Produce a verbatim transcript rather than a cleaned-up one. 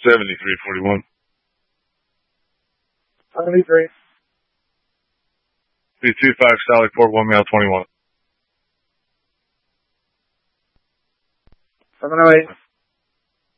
seventy-three forty-one. seventy-three. three two five Sally Port one Mail twenty-one. seven oh eight.